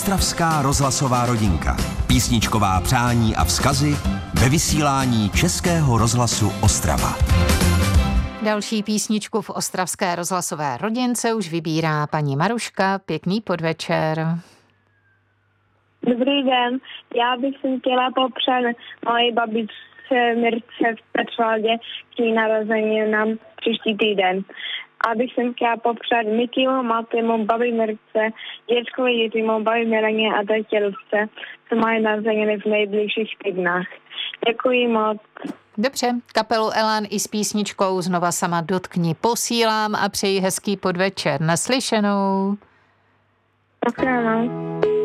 Ostravská rozhlasová rodinka. Písničková přání a vzkazy ve vysílání Českého rozhlasu Ostrava. Další písničku v ostravské rozhlasové rodince už vybírá paní Maruška. Pěkný podvečer. Dobrý den, já bych si chtěla popřát mojí babičce Mirce v Petřvaldě k její narozeninám příští týden. A bych si chtěla popřát Mikymu, Matymu, babi Mirce, dětkovi Jiřímu, babi Mileně a tetě Lucce, co mají narozeniny v nejbližších týdnách. Děkuji moc. Dobře, kapelu Elan i s písničkou Znova sama dotkni posílám a přeji hezký podvečer. Naslyšenou. Děkujeme.